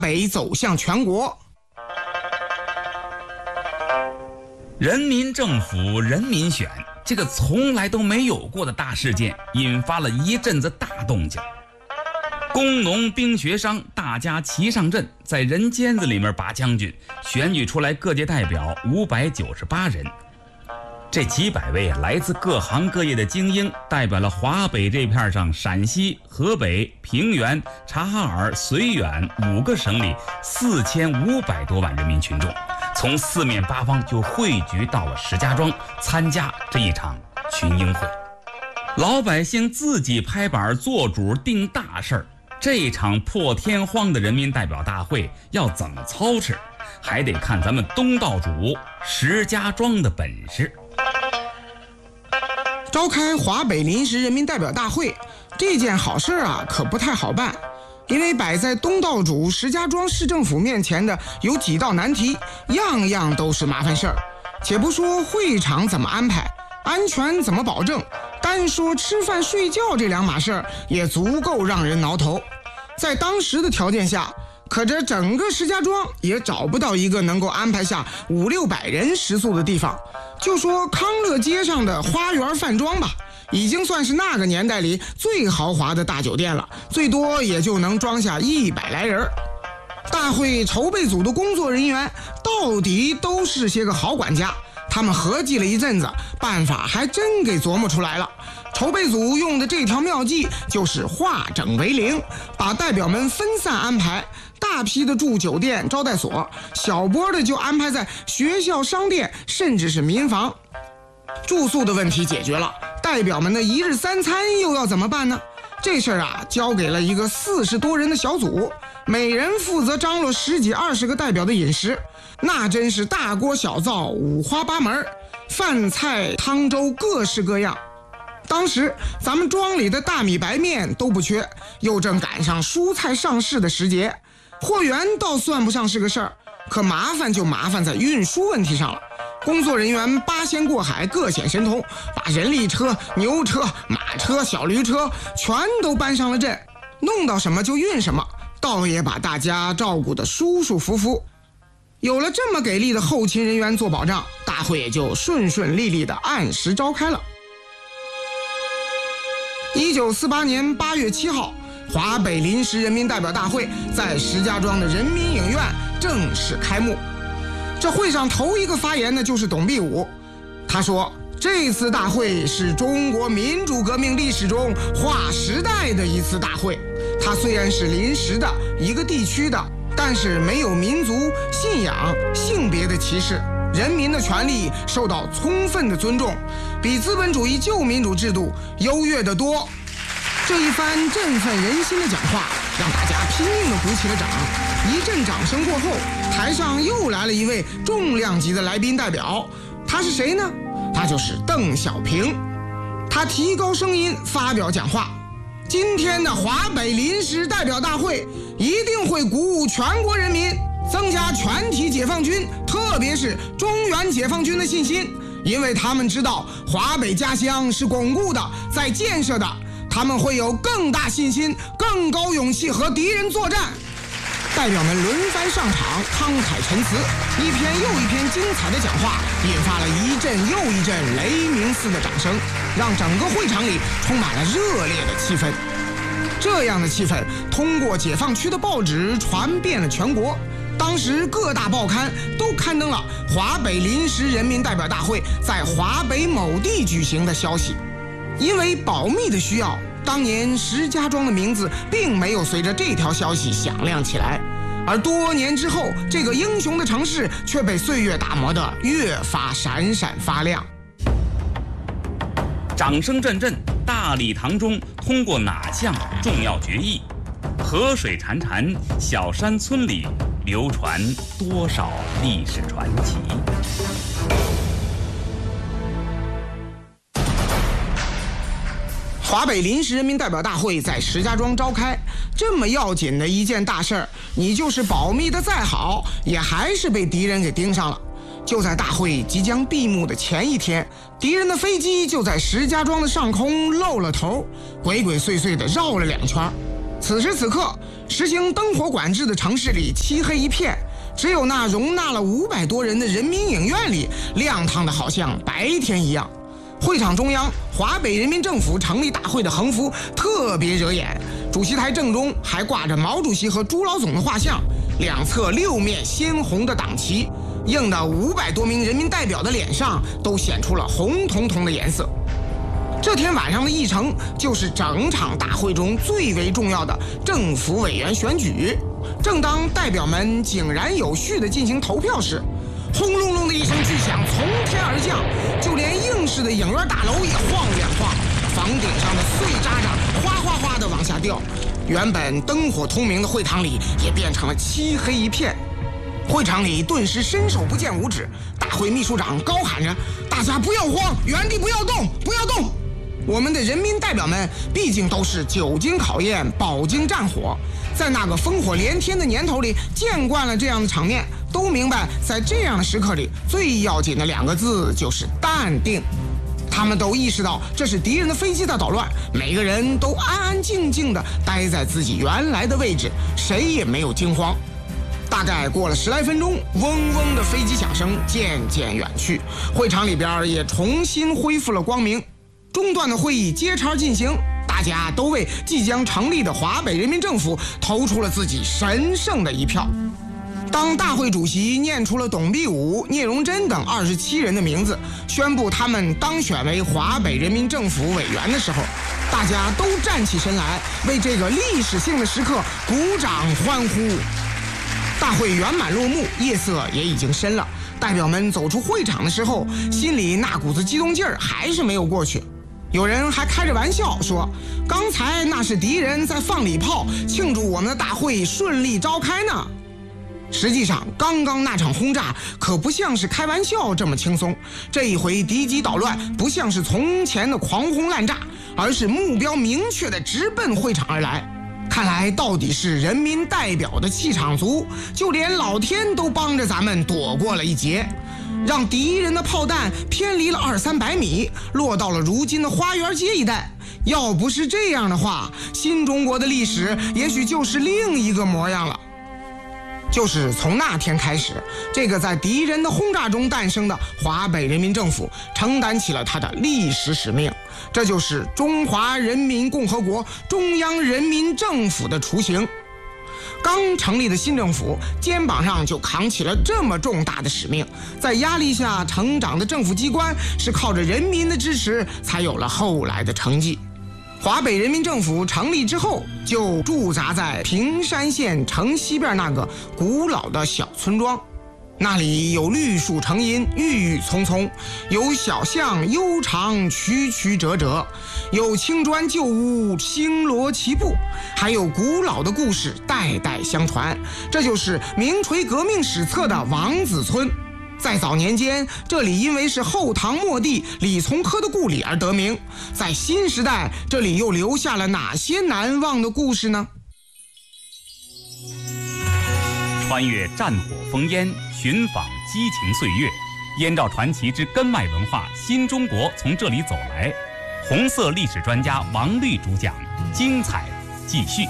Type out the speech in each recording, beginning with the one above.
北走向全国。 人民政府人民选，这个从来都没有过的大事件，引发了一阵子大动静。工农兵学商大家齐上阵，在人间子里面拔将军，选举出来各界代表598人。这几百位来自各行各业的精英，代表了华北这片上陕西、河北、平原、察哈尔、绥远5个省里4500多万人民群众，从四面八方就汇聚到了石家庄，参加这一场群英会。老百姓自己拍板做主定大事儿，这场破天荒的人民代表大会要怎么操持，还得看咱们东道主石家庄的本事。 召开华北临时人民代表大会这件好事啊，可不太好办，因为摆在东道主石家庄市政府面前的有几道难题，样样都是麻烦事儿。且不说会场怎么安排，安全怎么保证，单说吃饭睡觉这两码事儿也足够让人挠头。在当时的条件下，可这整个石家庄也找不到一个能够安排下500-600人食宿的地方。就说康乐街上的花园饭庄吧，已经算是那个年代里最豪华的大酒店了，最多也就能装下100来人。大会筹备组的工作人员到底都是些个好管家，他们合计了一阵子，办法还真给琢磨出来了。筹备组用的这条妙计就是化整为零，把代表们分散安排，大批的住酒店招待所，小波的就安排在学校、商店，甚至是民房。住宿的问题解决了，代表们的一日三餐又要怎么办呢？这事儿啊，交给了一个40多人的小组，每人负责张罗10几20个代表的饮食，那真是大锅小灶，五花八门，饭菜汤粥各式各样。当时咱们庄里的大米白面都不缺，又正赶上蔬菜上市的时节，货源倒算不上是个事儿，可麻烦就麻烦在运输问题上了。工作人员八仙过海，各显神通，把人力车、牛车、马车、小驴车全都搬上了阵，弄到什么就运什么，倒也把大家照顾得舒舒服服。有了这么给力的后勤人员做保障，大会也就顺顺利利地按时召开了。1948年8月7号，华北临时人民代表大会在石家庄的人民影院正式开幕。这会上头一个发言的就是董必武，他说这次大会是中国民主革命历史中划时代的一次大会，它虽然是临时的一个地区的，但是没有民族、信仰、性别的歧视，人民的权利受到充分的尊重，比资本主义旧民主制度优越得多。这一番振奋人心的讲话，让大家拼命地鼓起了掌。一阵掌声过后，台上又来了一位重量级的来宾代表，他是谁呢？他就是邓小平。他提高声音发表讲话，今天的华北临时代表大会一定会鼓舞全国人民，增加全体解放军，特别是中原解放军的信心，因为他们知道华北家乡是巩固的，在建设的，他们会有更大信心、更高勇气和敌人作战。代表们轮番上场，慷慨陈词，一篇又一篇精彩的讲话，引发了一阵又一阵雷鸣似的掌声，让整个会场里充满了热烈的气氛。这样的气氛通过解放区的报纸传遍了全国，当时各大报刊都刊登了华北临时人民代表大会在华北某地举行的消息。因为保密的需要，当年石家庄的名字并没有随着这条消息响亮起来，而多年之后，这个英雄的城市却被岁月打磨得越发闪闪发亮。 掌声阵阵，大礼堂中通过哪项重要决议？河水潺潺，小山村里流传多少历史传奇？ 华北临时人民代表大会在石家庄召开，这么要紧的一件大事儿，你就是保密的再好，也还是被敌人给盯上了。就在大会即将闭幕的前一天，敌人的飞机就在石家庄的上空露了头，鬼鬼祟祟地绕了2圈。 此时此刻，实行灯火管制的城市里漆黑一片，只有那容纳了500多人的人民影院里亮堂的好像白天一样。会场中央，华北人民政府成立大会的横幅特别惹眼，主席台正中还挂着毛主席和朱老总的画像，两侧6面鲜红的党旗，映得500多名人民代表的脸上都显出了红彤彤的颜色。这天晚上的议程就是整场大会中最为重要的政府委员选举。正当代表们井然有序地进行投票时，轰隆隆的一声巨响从天而降，就连硬式的影院大楼也晃两晃，房顶上的碎渣渣哗哗哗地往下掉，原本灯火通明的会堂里也变成了漆黑一片。会场里顿时伸手不见五指，大会秘书长高喊着：“大家不要慌，原地不要动，不要动！”我们的人民代表们毕竟都是久经考验、饱经战火，在那个烽火连天的年头里见惯了这样的场面，都明白在这样的时刻里最要紧的2个字就是淡定。他们都意识到这是敌人的飞机在捣乱，每个人都安安静静地待在自己原来的位置，谁也没有惊慌。大概过了10来分钟，嗡嗡的飞机响声渐渐远去，会场里边也重新恢复了光明。中断的会议接茬进行，大家都为即将成立的华北人民政府投出了自己神圣的一票。当大会主席念出了董必武、聂荣臻等27人的名字，宣布他们当选为华北人民政府委员的时候，大家都站起身来，为这个历史性的时刻鼓掌欢呼。大会圆满落幕，夜色也已经深了。代表们走出会场的时候，心里那股子激动劲儿还是没有过去。有人还开着玩笑说，刚才那是敌人在放礼炮，庆祝我们的大会顺利召开呢。实际上，刚刚那场轰炸可不像是开玩笑这么轻松。这一回敌机捣乱不像是从前的狂轰滥炸，而是目标明确的直奔会场而来。看来到底是人民代表的气场足，就连老天都帮着咱们躲过了一劫，让敌人的炮弹偏离了200-300米，落到了如今的花园街一带。要不是这样的话，新中国的历史也许就是另一个模样了。就是从那天开始，这个在敌人的轰炸中诞生的华北人民政府承担起了它的历史使命，这就是中华人民共和国中央人民政府的雏形。刚成立的新政府肩膀上就扛起了这么重大的使命，在压力下成长的政府机关是靠着人民的支持才有了后来的成绩。华北人民政府成立之后，就驻扎在平山县城西边那个古老的小村庄，那里有绿树成荫，郁郁葱葱，有小巷悠长曲曲折折，有青砖旧屋星罗棋布，还有古老的故事代代相传。这就是名垂革命史册的王子村。在早年间，这里因为是后唐末帝李从珂的故里而得名。在新时代，这里又留下了哪些难忘的故事呢？ 穿越战火烽烟，寻访激情岁月，燕赵传奇之根脉文化新中国从这里走来。红色历史专家王律主讲，精彩继续。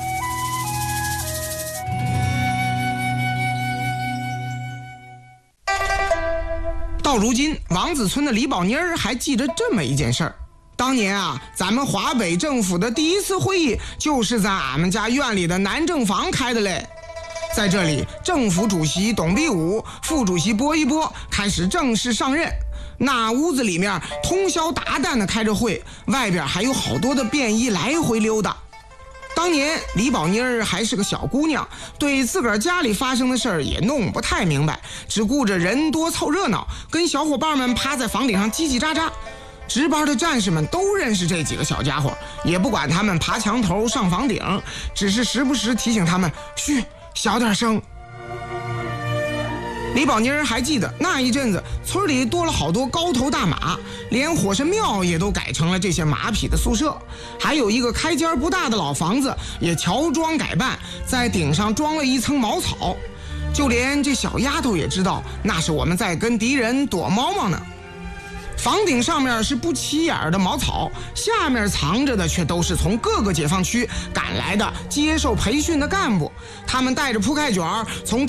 到如今，王子村的李宝妮儿还记着这么一件事儿。当年啊，咱们华北政府的第一次会议就是在俺们家院里的南正房开的嘞。在这里，政府主席董必武、副主席波一波开始正式上任。那屋子里面通宵达旦的开着会，外边还有好多的便衣来回溜达。当年李宝妮儿还是个小姑娘，对自个儿家里发生的事儿也弄不太明白，只顾着人多凑热闹，跟小伙伴们趴在房顶上叽叽喳喳。值班的战士们都认识这几个小家伙，也不管他们爬墙头上房顶，只是时不时提醒他们嘘，小点声。李宝妮儿还记得那一阵子，村里多了好多高头大马，连火神庙也都改成了这些马匹的宿舍，还有一个开间不大的老房子也乔装改扮，在顶上装了一层茅草。就连这小丫头也知道，那是我们在跟敌人躲猫猫呢。 房顶上面是不起眼的茅草，下面藏着的却都是从各个解放区赶来的接受培训的干部。他们带着铺盖卷从